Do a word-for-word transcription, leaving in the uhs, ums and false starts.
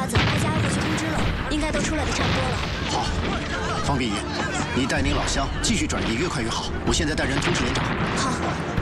子，我家过去通知了，应该都出来的差不多了。 好，方碧云，你带领老乡继续转移，越快越好。我现在带人通知连长。 好。